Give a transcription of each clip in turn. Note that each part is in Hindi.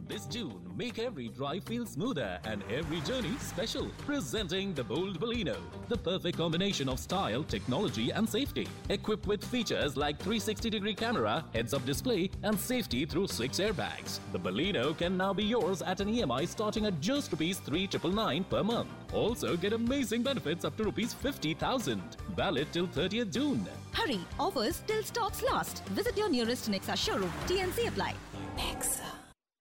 This June, make every drive feel smoother and every journey special. Presenting the bold Baleno, the perfect combination of style, technology and safety. Equipped with features like 360-degree camera, heads-up display and safety through 6 airbags. The Baleno can now be yours at an EMI starting at just ₹3,999 per month. Also get amazing benefits up to ₹50,000. Valid till 30th June. Hurry, offers till stocks last. Visit your nearest Nexa showroom. TNC apply. Nexa.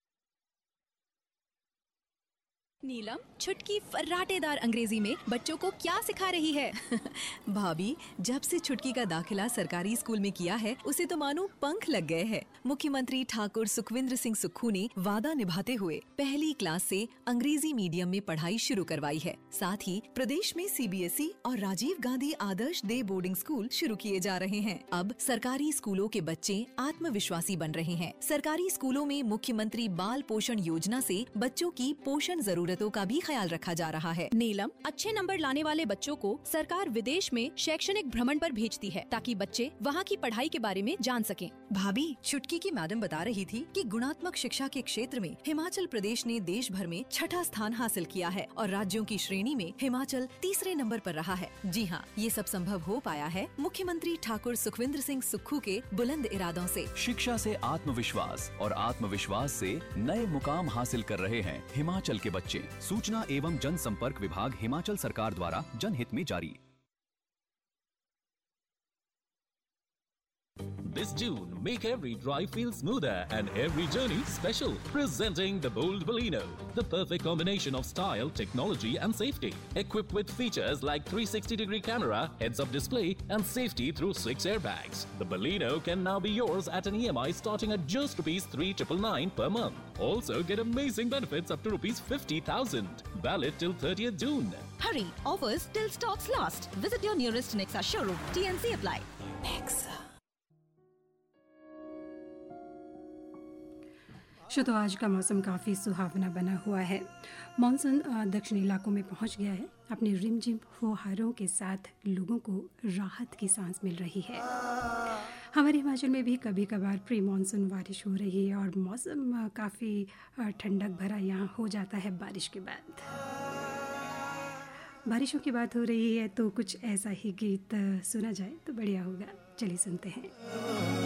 नीलम छुटकी फर्राटेदार अंग्रेजी में बच्चों को क्या सिखा रही है? भाभी, जब से छुटकी का दाखिला सरकारी स्कूल में किया है उसे तो मानो पंख लग गए हैं। मुख्यमंत्री ठाकुर सुखविंद्र सिंह सुक्खू ने वादा निभाते हुए पहली क्लास से अंग्रेजी मीडियम में पढ़ाई शुरू करवाई है। साथ ही प्रदेश में CBSE और राजीव गांधी आदर्श डे बोर्डिंग स्कूल शुरू किए जा रहे हैं। अब सरकारी स्कूलों के बच्चे आत्मविश्वासी बन रहे हैं। सरकारी स्कूलों में मुख्यमंत्री बाल पोषण योजना से बच्चों की पोषण जरूरतों का भी ख्याल रखा जा रहा है। नीलम, अच्छे नंबर लाने वाले बच्चों को सरकार विदेश में शैक्षणिक भ्रमण पर भेजती है ताकि बच्चे वहाँ की पढ़ाई के बारे में जान सकें। भाभी, छुटकी की मैडम बता रही थी कि गुणात्मक शिक्षा के क्षेत्र में हिमाचल प्रदेश ने देश भर में 6ठा स्थान हासिल किया है और राज्यों की श्रेणी में हिमाचल तीसरे नंबर पर रहा है। जी हाँ, ये सब संभव हो पाया है मुख्यमंत्री ठाकुर सुखविंद्र सिंह सुक्खू के बुलंद इरादों से। शिक्षा से आत्मविश्वास और आत्मविश्वास से नए मुकाम हासिल कर रहे हैं हिमाचल के बच्चे। सूचना एवं जनसंपर्क विभाग हिमाचल सरकार द्वारा जनहित में जारी। This June, make every drive feel smoother and every journey special. Presenting the bold Baleno, the perfect combination of style, technology and safety. Equipped with features like 360-degree camera, heads-up display and safety through 6 airbags. The Baleno can now be yours at an EMI starting at just ₹3,999 per month. Also get amazing benefits up to ₹50,000. Valid till 30th June. Hurry, offers till stocks last. Visit your nearest Nexa showroom. TNC apply. Nexa. तो आज का मौसम काफ़ी सुहावना बना हुआ है। मानसून दक्षिणी इलाकों में पहुंच गया है। अपने रिमझिम फुहारों के साथ लोगों को राहत की सांस मिल रही है। हमारे हिमाचल में भी कभी कभार प्री मानसून बारिश हो रही है और मौसम काफ़ी ठंडक भरा यहाँ हो जाता है बारिश के बाद। बारिशों की बात हो रही है तो कुछ ऐसा ही गीत सुना जाए तो बढ़िया होगा। चलिए सुनते हैं।